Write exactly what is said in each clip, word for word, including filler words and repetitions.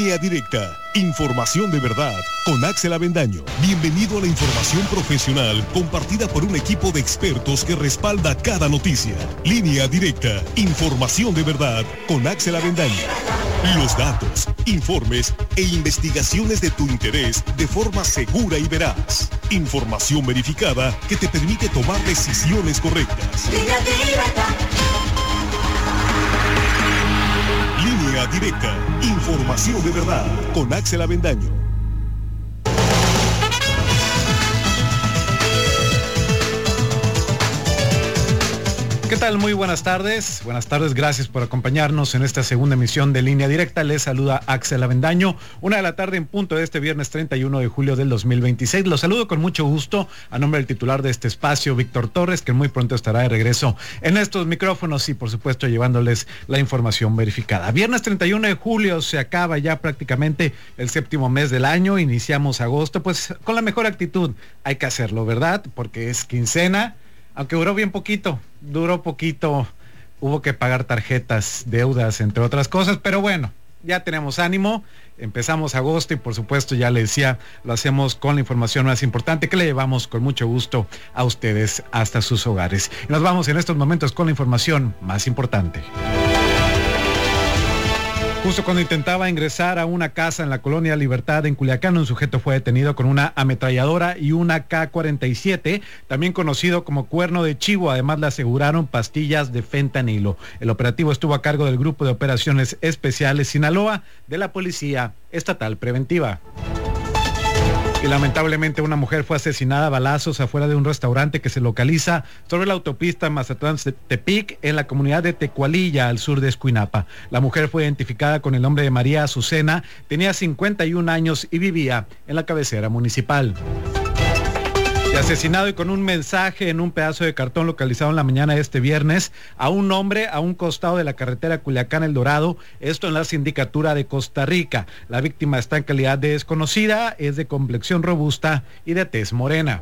Línea Directa, información de verdad, con Axel Avendaño. Bienvenido a la información profesional compartida por un equipo de expertos que respalda cada noticia. Línea Directa, información de verdad, con Axel Avendaño. Los datos, informes e investigaciones de tu interés de forma segura y veraz. Información verificada que te permite tomar decisiones correctas. Línea Directa. Línea Directa, información de verdad, con Axel Avendaño. ¿Qué tal? Muy buenas tardes. Buenas tardes, gracias por acompañarnos en esta segunda emisión de Línea Directa. Les saluda Axel Avendaño. Una de la tarde en punto de este viernes treinta y uno de julio del dos mil veintiséis. Los saludo con mucho gusto a nombre del titular de este espacio, Víctor Torres, que muy pronto estará de regreso en estos micrófonos y por supuesto llevándoles la información verificada. Viernes treinta y uno de julio, se acaba ya prácticamente el séptimo mes del año. Iniciamos agosto, pues con la mejor actitud. Hay que hacerlo, ¿verdad? Porque es quincena. Aunque duró bien poquito, duró poquito, hubo que pagar tarjetas, deudas, entre otras cosas, pero bueno, ya tenemos ánimo, empezamos agosto y por supuesto, ya le decía, lo hacemos con la información más importante que le llevamos con mucho gusto a ustedes hasta sus hogares. Y nos vamos en estos momentos con la información más importante. Justo cuando intentaba ingresar a una casa en la colonia Libertad en Culiacán, un sujeto fue detenido con una ametralladora y una K cuarenta y siete, también conocido como cuerno de chivo. Además le aseguraron pastillas de fentanilo. El operativo estuvo a cargo del Grupo de Operaciones Especiales Sinaloa de la Policía Estatal Preventiva. Y lamentablemente una mujer fue asesinada a balazos afuera de un restaurante que se localiza sobre la autopista Mazatlán-Tepic en la comunidad de Tecualilla, al sur de Escuinapa. La mujer fue identificada con el nombre de María Azucena, tenía cincuenta y un años y vivía en la cabecera municipal. Y asesinado y con un mensaje en un pedazo de cartón localizado en la mañana de este viernes a un hombre a un costado de la carretera Culiacán-El Dorado, esto en la sindicatura de Costa Rica. La víctima está en calidad de desconocida, es de complexión robusta y de tez morena.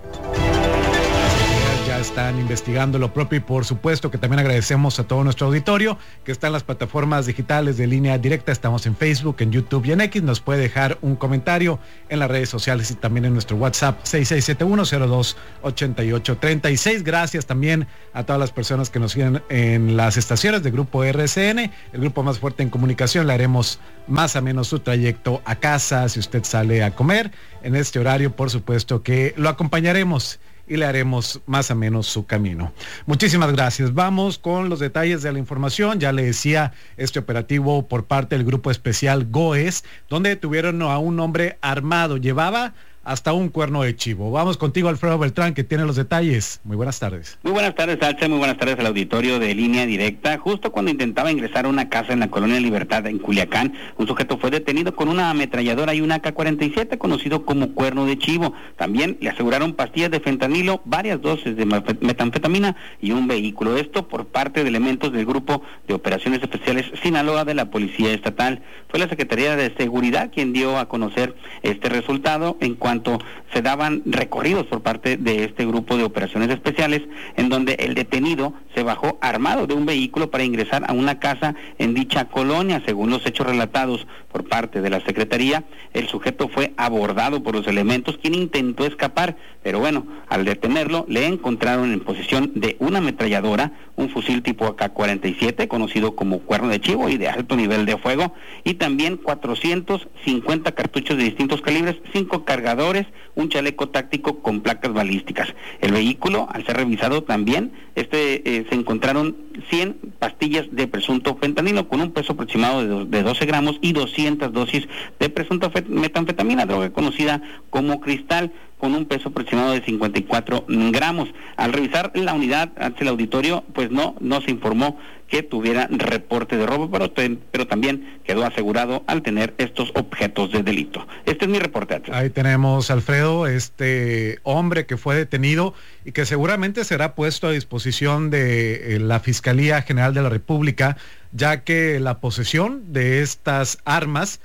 Ya están investigando lo propio y por supuesto que también agradecemos a todo nuestro auditorio que está en las plataformas digitales de Línea Directa. Estamos en Facebook, en YouTube y en X. Nos puede dejar un comentario en las redes sociales y también en nuestro WhatsApp seis seis siete uno cero dos ocho ocho tres seis. Gracias también a todas las personas que nos siguen en las estaciones de Grupo R C N, el grupo más fuerte en comunicación. Le haremos más o menos su trayecto a casa si usted sale a comer. En este horario, por supuesto que lo acompañaremos y le haremos más o menos su camino. Muchísimas gracias. Vamos con los detalles de la información. Ya le decía, este operativo por parte del Grupo Especial GOES, donde detuvieron a un hombre armado. Llevaba hasta un cuerno de chivo. Vamos contigo, Alfredo Beltrán, que tiene los detalles. Muy buenas tardes. Muy buenas tardes, Alce. Muy buenas tardes al auditorio de Línea Directa. Justo cuando intentaba ingresar a una casa en la colonia Libertad en Culiacán, un sujeto fue detenido con una ametralladora y una K cuarenta y siete, conocido como cuerno de chivo. También le aseguraron pastillas de fentanilo, varias dosis de metanfetamina y un vehículo. Esto por parte de elementos del Grupo de Operaciones Especiales Sinaloa de la Policía Estatal. Fue la Secretaría de Seguridad quien dio a conocer este resultado en cuanto se daban recorridos por parte de este grupo de operaciones especiales, en donde el detenido se bajó armado de un vehículo para ingresar a una casa en dicha colonia. Según los hechos relatados por parte de la Secretaría, el sujeto fue abordado por los elementos, quien intentó escapar, pero bueno, al detenerlo le encontraron en posesión de una ametralladora, un fusil tipo A K cuarenta y siete, conocido como cuerno de chivo y de alto nivel de fuego, y también cuatrocientos cincuenta cartuchos de distintos calibres, cinco cargadores, un chaleco táctico con placas balísticas. El vehículo, al ser revisado también, este eh, se encontraron cien pastillas de presunto fentanilo con un peso aproximado de, do, de doce gramos y doscientas dosis de presunta metanfetamina, droga conocida como cristal, con un peso aproximado de cincuenta y cuatro gramos. Al revisar la unidad ante el auditorio, pues no, no se informó que tuviera reporte de robo, pero, pero también quedó asegurado al tener estos objetos de delito. Este es mi reporte. Ahí tenemos, Alfredo, este hombre que fue detenido y que seguramente será puesto a disposición de eh, la Fiscalía General de la República, ya que la posesión de estas armas,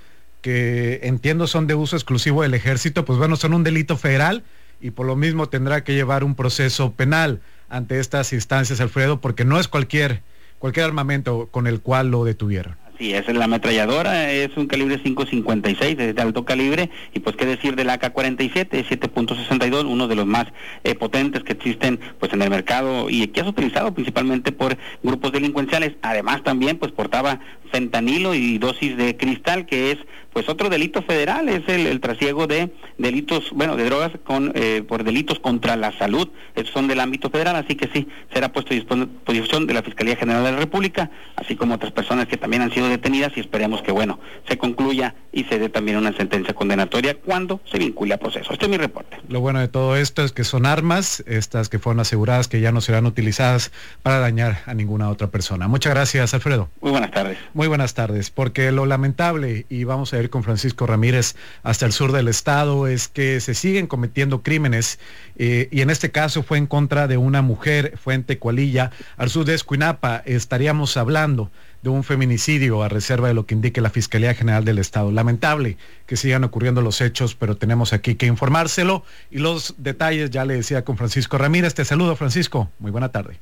que entiendo son de uso exclusivo del ejército, pues bueno, son un delito federal y por lo mismo tendrá que llevar un proceso penal ante estas instancias, Alfredo, porque no es cualquier cualquier armamento con el cual lo detuvieron. Sí, esa es la ametralladora, es un calibre cinco cincuenta y seis, es de alto calibre, y pues qué decir del A K cuarenta y siete, siete punto sesenta y dos, uno de los más eh, potentes que existen pues en el mercado y que es utilizado principalmente por grupos delincuenciales. Además también pues portaba fentanilo y dosis de cristal, que es pues otro delito federal, es el, el trasiego de delitos, bueno, de drogas con eh, por delitos contra la salud. Estos son del ámbito federal, así que sí, será puesto a disposición de la Fiscalía General de la República, así como otras personas que también han sido detenidas, y esperemos que, bueno, se concluya y se dé también una sentencia condenatoria cuando se vincule a proceso. Este es mi reporte. Lo bueno de todo esto es que son armas, estas que fueron aseguradas, que ya no serán utilizadas para dañar a ninguna otra persona. Muchas gracias, Alfredo. Muy buenas tardes. Muy buenas tardes, porque lo lamentable, y vamos a ir con Francisco Ramírez hasta el sur del estado, es que se siguen cometiendo crímenes, eh, y en este caso fue en contra de una mujer, fue en Tecualilla, al sur de Escuinapa. Estaríamos hablando de un feminicidio a reserva de lo que indique la Fiscalía General del Estado. Lamentable que sigan ocurriendo los hechos, pero tenemos aquí que informárselo, y los detalles ya le decía con Francisco Ramírez. Te saludo, Francisco, muy buena tarde.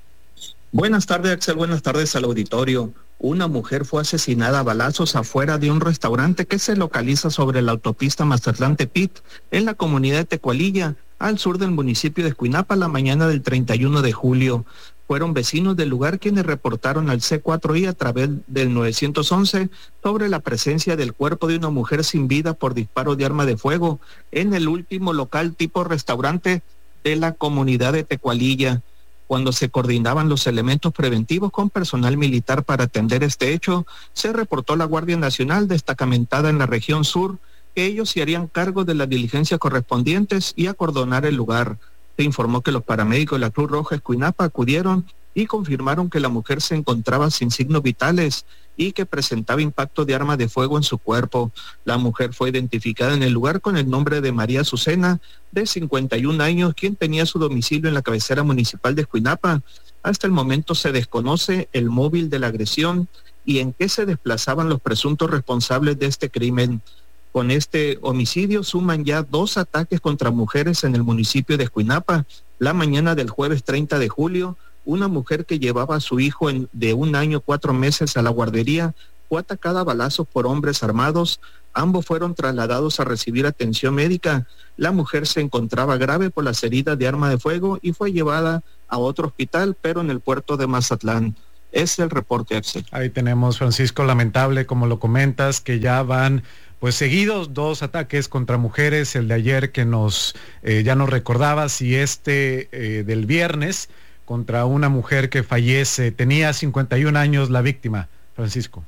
Buenas tardes, Axel, buenas tardes al auditorio. Una mujer fue asesinada a balazos afuera de un restaurante que se localiza sobre la autopista Mazatlán-Tepit, en la comunidad de Tecualilla, al sur del municipio de Escuinapa, la mañana del treinta y uno de julio. Fueron vecinos del lugar quienes reportaron al C cuatro I a través del nueve once sobre la presencia del cuerpo de una mujer sin vida por disparo de arma de fuego en el último local tipo restaurante de la comunidad de Tecualilla. Cuando se coordinaban los elementos preventivos con personal militar para atender este hecho, se reportó a la Guardia Nacional destacamentada en la región sur que ellos se harían cargo de las diligencias correspondientes y acordonar el lugar. Se informó que los paramédicos de la Cruz Roja Escuinapa acudieron y confirmaron que la mujer se encontraba sin signos vitales y que presentaba impacto de arma de fuego en su cuerpo. La mujer fue identificada en el lugar con el nombre de María Azucena, de cincuenta y un años, quien tenía su domicilio en la cabecera municipal de Escuinapa. Hasta el momento se desconoce el móvil de la agresión y en qué se desplazaban los presuntos responsables de este crimen. Con este homicidio suman ya dos ataques contra mujeres en el municipio de Escuinapa. La mañana del jueves treinta de julio, una mujer que llevaba a su hijo en, de un año cuatro meses a la guardería fue atacada a balazos por hombres armados. Ambos fueron trasladados a recibir atención médica. La mujer se encontraba grave por las heridas de arma de fuego y fue llevada a otro hospital, pero en el puerto de Mazatlán. Es el reporte, Axel. Ahí tenemos, Francisco, lamentable, como lo comentas, que ya van pues seguidos dos ataques contra mujeres, el de ayer que nos eh, ya nos recordabas, y este eh, del viernes contra una mujer que fallece. Tenía cincuenta y un años la víctima, Francisco.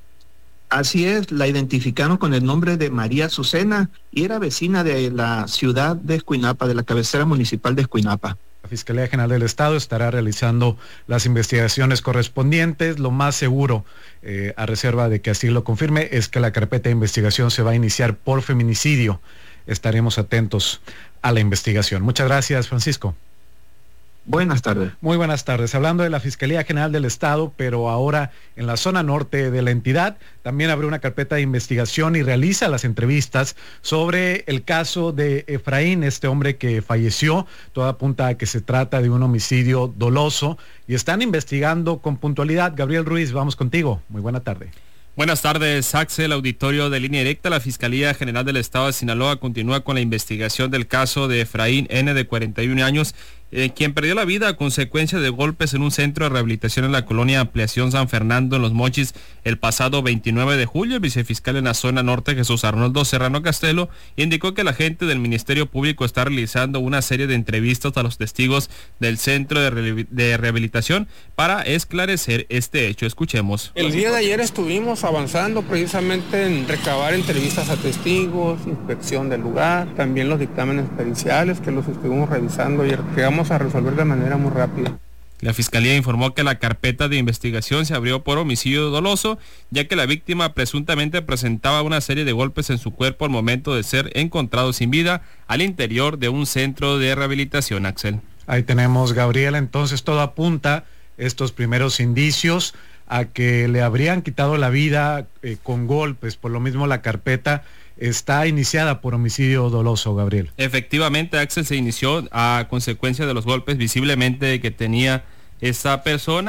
Así es, la identificaron con el nombre de María Azucena y era vecina de la ciudad de Escuinapa, de la cabecera municipal de Escuinapa. La Fiscalía General del Estado estará realizando las investigaciones correspondientes. Lo más seguro, eh, a reserva de que así lo confirme, es que la carpeta de investigación se va a iniciar por feminicidio. Estaremos atentos a la investigación. Muchas gracias, Francisco. Buenas tardes. Muy buenas tardes. Hablando de la Fiscalía General del Estado, pero ahora en la zona norte de la entidad, también abre una carpeta de investigación y realiza las entrevistas sobre el caso de Efraín, este hombre que falleció. Todo apunta a que se trata de un homicidio doloso y están investigando con puntualidad. Gabriel Ruiz, vamos contigo. Muy buena tarde. Buenas tardes, Axel, auditorio de Línea Directa. La Fiscalía General del Estado de Sinaloa continúa con la investigación del caso de Efraín N., de cuarenta y un años, eh, quien perdió la vida a consecuencia de golpes en un centro de rehabilitación en la colonia Ampliación San Fernando, en Los Mochis, el pasado veintinueve de julio. El vicefiscal en la zona norte, Jesús Arnoldo Serrano Castelo, indicó que la gente del Ministerio Público está realizando una serie de entrevistas a los testigos del centro de, re de rehabilitación para esclarecer este hecho. Escuchemos. El día de ayer estuvimos avanzando precisamente en recabar entrevistas a testigos, inspección del lugar, también los dictámenes periciales que los estuvimos revisando y que vamos a resolver de manera muy rápida. La Fiscalía informó que la carpeta de investigación se abrió por homicidio doloso, ya que la víctima presuntamente presentaba una serie de golpes en su cuerpo al momento de ser encontrado sin vida al interior de un centro de rehabilitación, Axel. Ahí tenemos, Gabriel, entonces todo apunta, estos primeros indicios, a que le habrían quitado la vida eh, con golpes. Por lo mismo la carpeta está iniciada por homicidio doloso, Gabriel. Efectivamente, Axel, se inició a consecuencia de los golpes visiblemente que tenía esta persona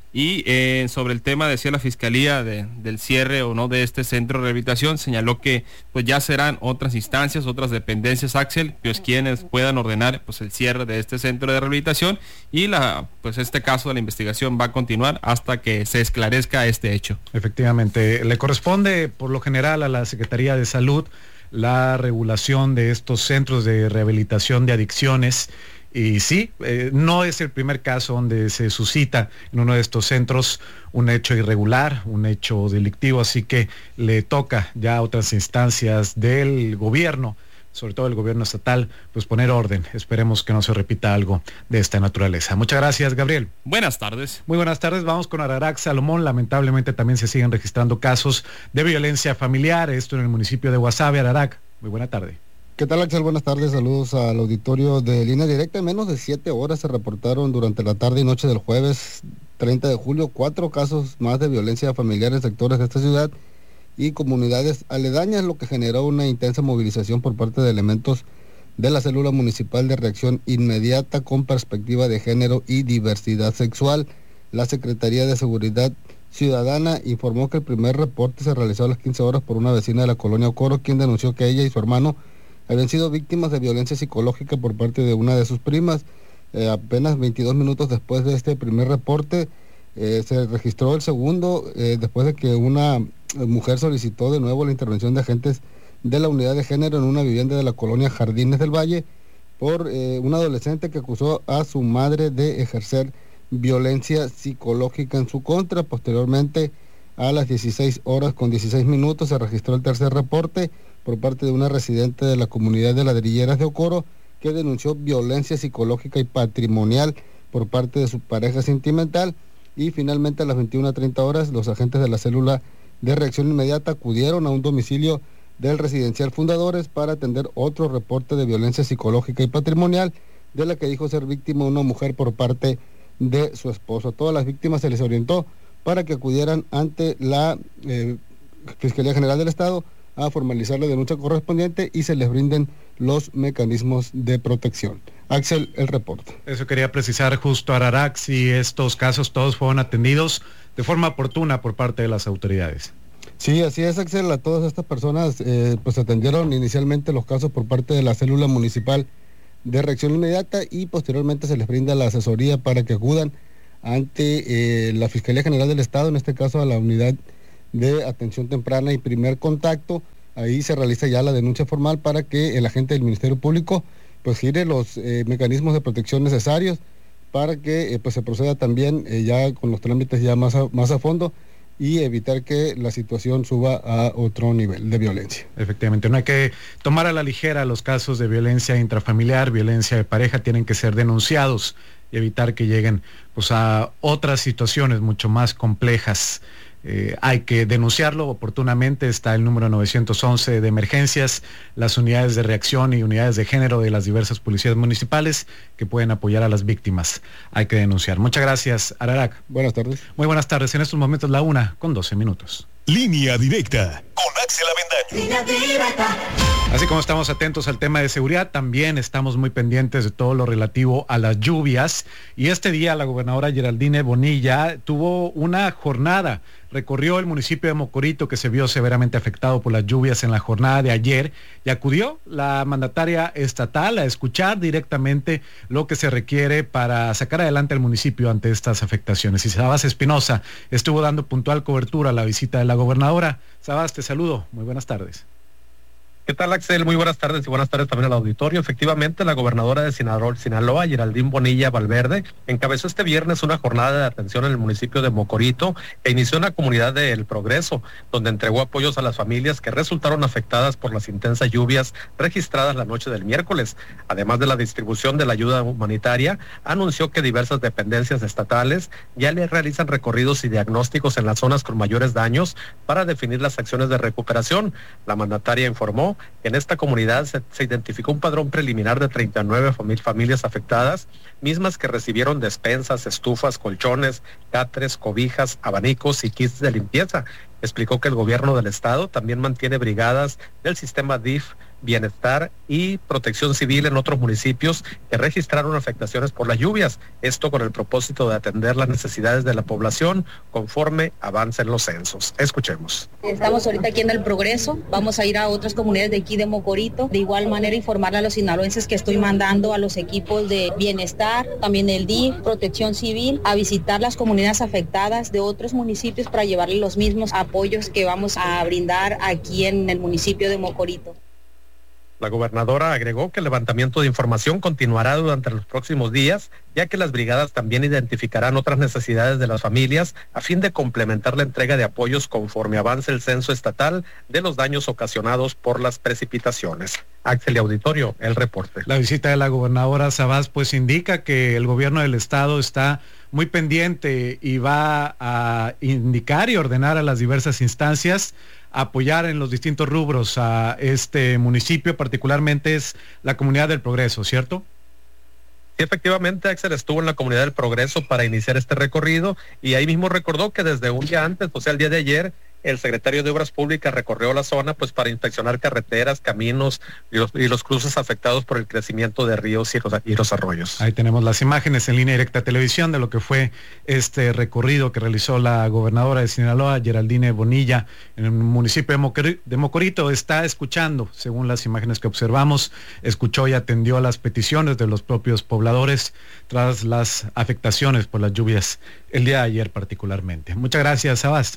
Y eh, sobre el tema, decía la Fiscalía de, del cierre o no de este centro de rehabilitación, señaló que pues ya serán otras instancias, otras dependencias, Axel, pues quienes puedan ordenar pues el cierre de este centro de rehabilitación, y la pues este caso de la investigación va a continuar hasta que se esclarezca este hecho. Efectivamente, le corresponde por lo general a la Secretaría de Salud la regulación de estos centros de rehabilitación de adicciones. Y sí, eh, no es el primer caso donde se suscita en uno de estos centros un hecho irregular, un hecho delictivo, así que le toca ya a otras instancias del gobierno, sobre todo el gobierno estatal, pues poner orden. Esperemos que no se repita algo de esta naturaleza. Muchas gracias, Gabriel. Buenas tardes. Muy buenas tardes. Vamos con Ararac Salomón. Lamentablemente también se siguen registrando casos de violencia familiar, esto en el municipio de Guasave. Ararac, muy buena tarde. ¿Qué tal, Axel? Buenas tardes, saludos al auditorio de Línea Directa. En menos de siete horas se reportaron durante la tarde y noche del jueves treinta de julio cuatro casos más de violencia familiar en sectores de esta ciudad y comunidades aledañas, lo que generó una intensa movilización por parte de elementos de la Célula Municipal de Reacción Inmediata con Perspectiva de Género y Diversidad Sexual. La Secretaría de Seguridad Ciudadana informó que el primer reporte se realizó a las quince horas por una vecina de la colonia Ocoro, quien denunció que ella y su hermano habían sido víctimas de violencia psicológica por parte de una de sus primas. Eh, apenas veintidós minutos después de este primer reporte, eh, se registró el segundo, eh, después de que una mujer solicitó de nuevo la intervención de agentes de la unidad de género en una vivienda de la colonia Jardines del Valle por eh, un adolescente que acusó a su madre de ejercer violencia psicológica en su contra. Posteriormente, a las dieciséis horas con dieciséis minutos, se registró el tercer reporte por parte de una residente de la comunidad de Ladrilleras de Ocoro, que denunció violencia psicológica y patrimonial por parte de su pareja sentimental. Y finalmente a las veintiuna treinta horas, los agentes de la Célula de Reacción Inmediata acudieron a un domicilio del residencial Fundadores para atender otro reporte de violencia psicológica y patrimonial, de la que dijo ser víctima una mujer por parte de su esposo. A todas las víctimas se les orientó para que acudieran ante la eh, Fiscalía General del Estado a formalizar la denuncia correspondiente y se les brinden los mecanismos de protección. Axel, el reporte. Eso quería precisar justo, Ararac, si estos casos todos fueron atendidos de forma oportuna por parte de las autoridades. Sí, así es, Axel. A todas estas personas eh, pues atendieron inicialmente los casos por parte de la Célula Municipal de Reacción Inmediata y posteriormente se les brinda la asesoría para que acudan ante eh, la Fiscalía General del Estado, en este caso a la Unidad de Atención Temprana y Primer Contacto. Ahí se realiza ya la denuncia formal para que el agente del Ministerio Público pues gire los eh, mecanismos de protección necesarios para que eh, pues se proceda también eh, ya con los trámites ya más a, más a fondo y evitar que la situación suba a otro nivel de violencia. Efectivamente, no hay que tomar a la ligera los casos de violencia intrafamiliar, violencia de pareja, tienen que ser denunciados y evitar que lleguen pues a otras situaciones mucho más complejas. Eh, hay que denunciarlo oportunamente. Está el número novecientos once de emergencias, las unidades de reacción y unidades de género de las diversas policías municipales que pueden apoyar a las víctimas. Hay que denunciar. Muchas gracias, Ararac. Buenas tardes. Muy buenas tardes. En estos momentos la una con doce minutos. Línea Directa con Axel Avendaño. Línea Directa. Así como estamos atentos al tema de seguridad, también estamos muy pendientes de todo lo relativo a las lluvias. Y este día la gobernadora Geraldine Bonilla tuvo una jornada, recorrió el municipio de Mocorito, que se vio severamente afectado por las lluvias en la jornada de ayer, y acudió la mandataria estatal a escuchar directamente lo que se requiere para sacar adelante al municipio ante estas afectaciones. Y Sabas Espinosa estuvo dando puntual cobertura a la visita de la gobernadora. Sabas, te saludo. Muy buenas tardes. ¿Qué tal, Axel? Muy buenas tardes y buenas tardes también al auditorio. Efectivamente, la gobernadora de Sinaloa, Sinaloa, Geraldine Bonilla Valverde, encabezó este viernes una jornada de atención en el municipio de Mocorito que inició en la comunidad de El Progreso, donde entregó apoyos a las familias que resultaron afectadas por las intensas lluvias registradas la noche del miércoles. Además de la distribución de la ayuda humanitaria, anunció que diversas dependencias estatales ya le realizan recorridos y diagnósticos en las zonas con mayores daños para definir las acciones de recuperación. La mandataria informó que en esta comunidad se, se identificó un padrón preliminar de treinta y nueve famili- familias afectadas, mismas que recibieron despensas, estufas, colchones, catres, cobijas, abanicos y kits de limpieza. Explicó que el gobierno del estado también mantiene brigadas del sistema D I F Bienestar y Protección Civil en otros municipios que registraron afectaciones por las lluvias. Esto con el propósito de atender las necesidades de la población conforme avancen los censos. Escuchemos. Estamos ahorita aquí en El Progreso, vamos a ir a otras comunidades de aquí de Mocorito, de igual manera informarle a los sinaloenses que estoy mandando a los equipos de Bienestar, también el D I F, Protección Civil, a visitar las comunidades afectadas de otros municipios para llevarles los mismos apoyos que vamos a brindar aquí en el municipio de Mocorito. La gobernadora agregó que el levantamiento de información continuará durante los próximos días, ya que las brigadas también identificarán otras necesidades de las familias a fin de complementar la entrega de apoyos conforme avance el censo estatal de los daños ocasionados por las precipitaciones. Axel y Auditorio, el reporte. La visita de la gobernadora Sabás pues indica que el gobierno del estado está muy pendiente y va a indicar y ordenar a las diversas instancias apoyar en los distintos rubros a este municipio, particularmente es la Comunidad del Progreso, ¿cierto? Sí, efectivamente, Axel estuvo en la Comunidad del Progreso para iniciar este recorrido y ahí mismo recordó que desde un día antes, o sea, el día de ayer, el secretario de Obras Públicas recorrió la zona pues para inspeccionar carreteras, caminos y los, y los cruces afectados por el crecimiento de ríos y los, y los arroyos. Ahí tenemos las imágenes en Línea Directa Televisión de lo que fue este recorrido que realizó la gobernadora de Sinaloa, Geraldine Bonilla, en el municipio de, Mocorito, de Mocorito. Está escuchando, según las imágenes que observamos, escuchó y atendió a las peticiones de los propios pobladores tras las afectaciones por las lluvias el día de ayer particularmente. Muchas gracias, Sabás.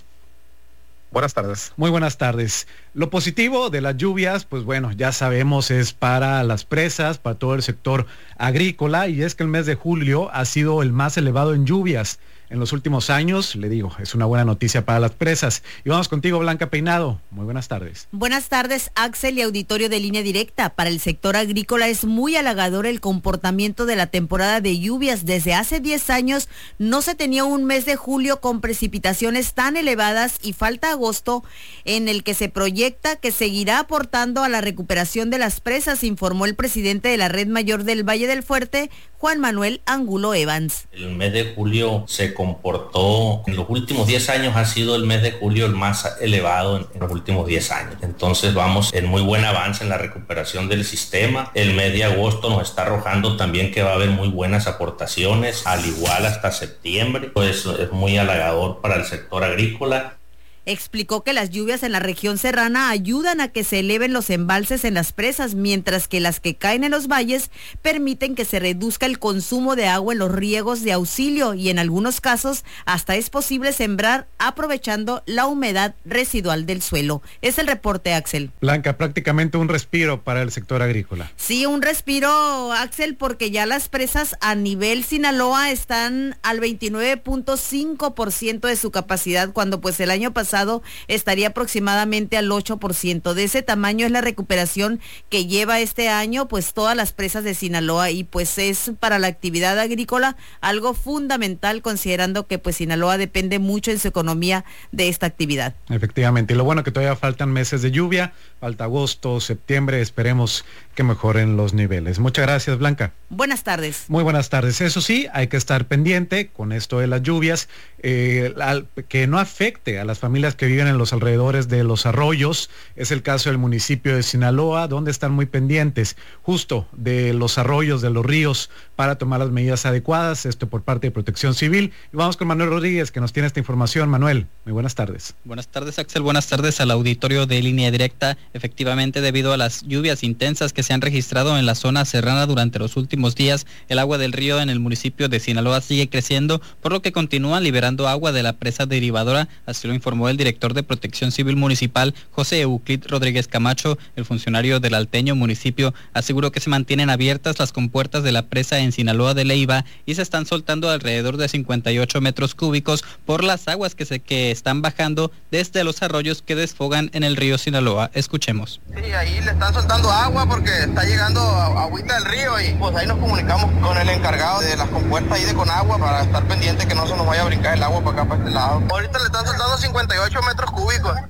Buenas tardes. Muy buenas tardes. Lo positivo de las lluvias, pues bueno, ya sabemos, es para las presas, para todo el sector agrícola, y es que el mes de julio ha sido el más elevado en lluvias en los últimos años. Le digo, es una buena noticia para las presas. Y vamos contigo, Blanca Peinado. Muy buenas tardes. Buenas tardes, Axel y auditorio de Línea Directa. Para el sector agrícola es muy halagador el comportamiento de la temporada de lluvias. Desde hace diez años no se tenía un mes de julio con precipitaciones tan elevadas y falta agosto en el que se proyecta que seguirá aportando a la recuperación de las presas, informó el presidente de la Red Mayor del Valle del Fuerte, Juan Manuel Angulo Evans. El mes de julio se comportó, en los últimos diez años ha sido el mes de julio el más elevado en, en los últimos diez años. Entonces vamos en muy buen avance en la recuperación del sistema. El mes de agosto nos está arrojando también que va a haber muy buenas aportaciones, al igual hasta septiembre. Pues es muy halagador para el sector agrícola. Explicó que las lluvias en la región serrana ayudan a que se eleven los embalses en las presas, mientras que las que caen en los valles permiten que se reduzca el consumo de agua en los riegos de auxilio y en algunos casos hasta es posible sembrar aprovechando la humedad residual del suelo. Es el reporte, Axel. Blanca, prácticamente un respiro para el sector agrícola. Sí, un respiro, Axel, porque ya las presas a nivel Sinaloa están al veintinueve punto cinco por ciento de su capacidad, cuando pues el año pasado estaría aproximadamente al ocho por ciento. De ese tamaño es la recuperación que lleva este año pues todas las presas de Sinaloa, y pues es para la actividad agrícola algo fundamental, considerando que pues Sinaloa depende mucho en su economía de esta actividad. Efectivamente, y lo bueno que todavía faltan meses de lluvia, falta agosto, septiembre, esperemos que mejoren los niveles. Muchas gracias, Blanca. Buenas tardes. Muy buenas tardes. Eso sí, hay que estar pendiente con esto de las lluvias, eh, al, que no afecte a las familias que viven en los alrededores de los arroyos. Es el caso del municipio de Sinaloa, donde están muy pendientes justo de los arroyos, de los ríos, para tomar las medidas adecuadas, esto por parte de Protección Civil. Y vamos con Manuel Rodríguez, que nos tiene esta información. Manuel, muy buenas tardes. Buenas tardes, Axel. Buenas tardes al auditorio de Línea Directa. Efectivamente, debido a las lluvias intensas que se han registrado en la zona serrana durante los últimos días, el agua del río en el municipio de Sinaloa sigue creciendo, por lo que continúan liberando agua de la presa derivadora, así lo informó el director de Protección Civil Municipal, José Euclid Rodríguez Camacho. El funcionario del alteño municipio aseguró que se mantienen abiertas las compuertas de la presa en Sinaloa de Leiva y se están soltando alrededor de cincuenta y ocho metros cúbicos por las aguas que se que están bajando desde los arroyos que desfogan en el río Sinaloa. Escuchemos. Sí, ahí le están soltando agua porque está llegando agüita del río, y pues ahí nos comunicamos con el encargado de las compuertas ahí de Conagua para estar pendiente que no se nos vaya a brincar el agua para acá, para este lado. Ahorita le están soltando cincuenta y ocho metros cúbicos.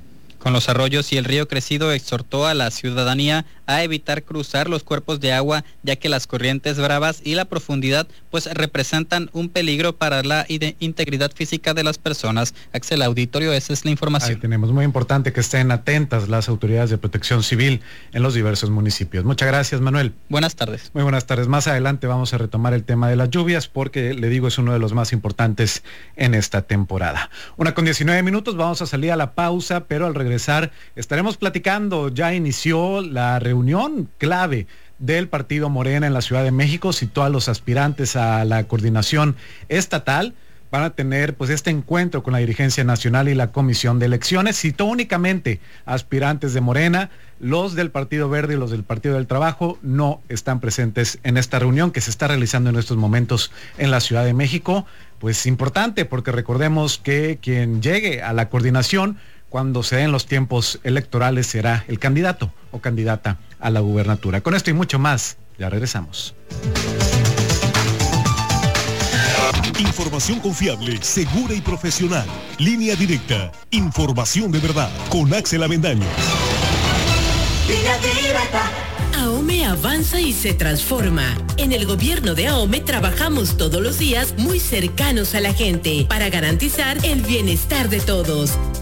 Con los arroyos y el río crecido, exhortó a la ciudadanía a evitar cruzar los cuerpos de agua, ya que las corrientes bravas y la profundidad pues representan un peligro para la integridad física de las personas. Axel, auditorio, esa es la información. Ahí tenemos, muy importante que estén atentas las autoridades de protección civil en los diversos municipios. Muchas gracias, Manuel. Buenas tardes. Muy buenas tardes. Más adelante vamos a retomar el tema de las lluvias porque, le digo, es uno de los más importantes en esta temporada. Una con diecinueve minutos, vamos a salir a la pausa, pero al regresar estaremos platicando. Ya inició la reunión clave del partido Morena en la Ciudad de México. Citó a los aspirantes a la coordinación estatal. Van a tener pues este encuentro con la dirigencia nacional y la comisión de elecciones. Citó únicamente a aspirantes de Morena. Los del Partido Verde y los del Partido del Trabajo no están presentes en esta reunión que se está realizando en estos momentos en la Ciudad de México. Pues importante, porque recordemos que quien llegue a la coordinación cuando se den los tiempos electorales será el candidato o candidata a la gubernatura. Con esto y mucho más, ya regresamos. Información confiable, segura y profesional. Línea Directa. Información de verdad. Con Axel Avendaño. Línea Directa. AOME avanza y se transforma. En el gobierno de AOME trabajamos todos los días muy cercanos a la gente para garantizar el bienestar de todos.